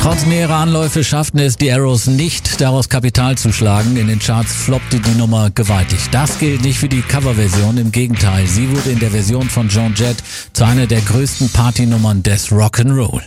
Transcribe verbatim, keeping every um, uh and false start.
Trotz mehrerer Anläufe schafften es die Arrows nicht, daraus Kapital zu schlagen. In den Charts floppte die Nummer gewaltig. Das gilt nicht für die Coverversion, im Gegenteil. Sie wurde in der Version von Joan Jett zu einer der größten Partynummern des Rock'n'Roll.